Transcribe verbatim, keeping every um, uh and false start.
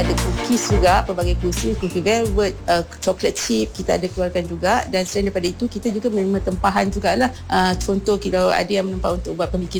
ada cookies juga, pelbagai cookies, cookie velvet, uh, chocolate chip kita ada keluarkan juga. Dan selain daripada itu kita juga menerima tempahan jugalah. Uh, contoh kalau ada yang menempah untuk buat pembikinan